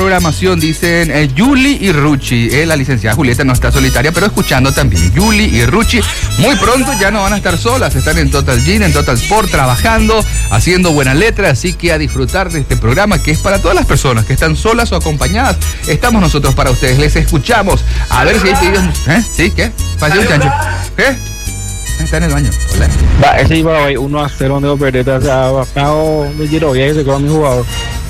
programación, dicen Yuli y Ruchi. La licenciada Julieta no está solitaria, pero escuchando también. Yuli y Ruchi, muy pronto ya no van a estar solas, están en Total Gym, en Total Sport, trabajando, haciendo buena letra, así que a disfrutar de este programa que es para todas las personas que están solas o acompañadas. Estamos nosotros para ustedes, les escuchamos. A ver si hay pedidos. ¿Sí? ¿Qué? ¿Pasó un chancho? ¿Qué? Está en el baño. Hola. Va, ese iba hoy 1-0 donde Opereta, o sea, bajado de Girovia y se quedó mi jugador.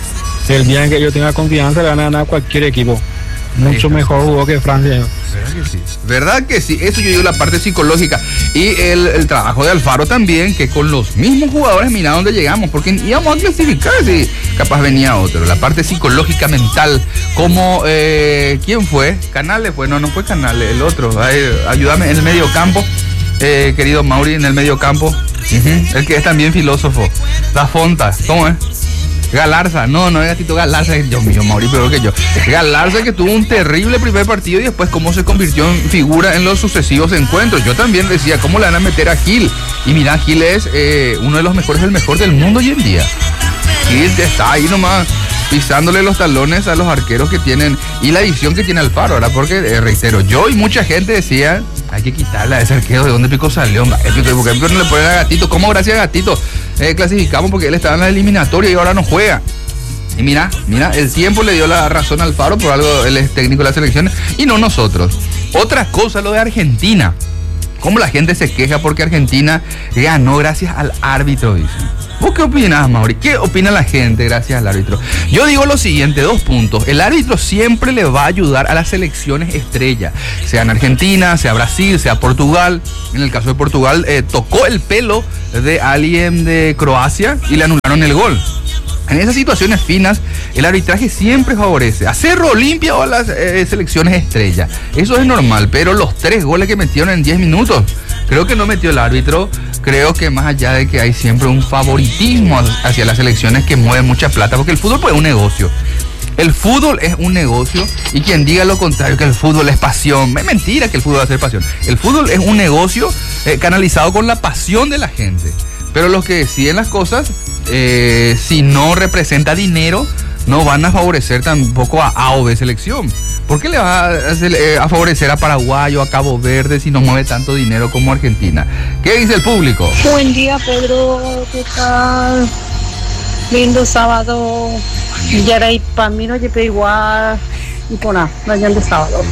El día en que yo tenga confianza le van a ganar a cualquier equipo. Mucho mejor jugó que Francia. ¿Verdad que sí? ¿Verdad que sí? Eso yo digo, la parte psicológica. Y el trabajo de Alfaro también, que con los mismos jugadores, mira dónde llegamos, porque íbamos a clasificar si capaz venía otro. La parte psicológica, mental, como, ¿quién fue? Canales fue, no fue Canales, el otro. Ayúdame en el medio campo. Querido Mauri, en el medio campo, el que es también filósofo, La Fonta, ¿cómo es? Galarza, no es Gatito Galarza, Dios mío, Mauri, peor que yo. Galarza, que tuvo un terrible primer partido y después cómo se convirtió en figura en los sucesivos encuentros. Yo también decía, ¿cómo le van a meter a Gil? Y mira, Gil es uno de los mejores, el mejor del mundo hoy en día. Gil está ahí nomás pisándole los talones a los arqueros que tienen y la visión que tiene Alfaro, ¿verdad? Porque, reitero, yo y mucha gente decía, hay que quitarla a ese arquero, ¿de dónde pico salió? ¿Por qué no le ponen a Gatito? ¿Cómo gracias a Gatito clasificamos? Porque él estaba en la eliminatoria y ahora no juega. Y mira, el tiempo le dio la razón a Alfaro, por algo él es técnico de las selecciones y no nosotros. Otra cosa, lo de Argentina. ¿Cómo la gente se queja porque Argentina ganó gracias al árbitro, dicen? ¿Vos qué opinás, Mauri? ¿Qué opina la gente gracias al árbitro? Yo digo lo siguiente, 2 puntos. El árbitro siempre le va a ayudar a las selecciones estrella, sea en Argentina, sea Brasil, sea Portugal. En el caso de Portugal, tocó el pelo de alguien de Croacia y le anularon el gol. En esas situaciones finas, el arbitraje siempre favorece a Cerro Olimpia o a las selecciones estrella. Eso es normal, pero los 3 goles que metieron en 10 minutos, creo que no metió el árbitro. Creo que más allá de que hay siempre un favoritismo hacia las selecciones que mueven mucha plata, porque el fútbol pues, es un negocio. El fútbol es un negocio y quien diga lo contrario, que el fútbol es pasión, es mentira que el fútbol va a ser pasión. El fútbol es un negocio canalizado con la pasión de la gente. Pero los que deciden las cosas, si no representa dinero, no van a favorecer tampoco a o B selección. ¿Por qué le va a favorecer a Paraguay o a Cabo Verde si no mueve tanto dinero como Argentina? ¿Qué dice el público? Buen día, Pedro, ¿qué tal? Lindo sábado. Ya era y para mí no llegué igual y por nada, mañana de sábado.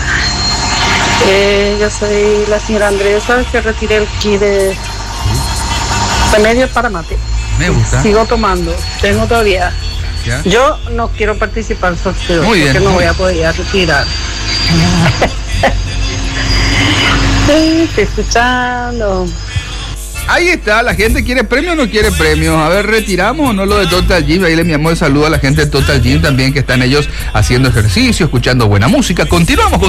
Yo soy la señora Andresa, que retiré el kit de remedio para mate. Me gusta. Sigo tomando, tengo todavía. ¿Ya? Yo no quiero participar en sorteo Muy porque bien, no voy a poder retirar. Estoy escuchando. Ahí está, la gente quiere premio o no quiere premios. A ver, ¿retiramos o no lo de Total Gym? Ahí le enviamos el saludo a la gente de Total Gym también, que están ellos haciendo ejercicio, escuchando buena música. Continuamos con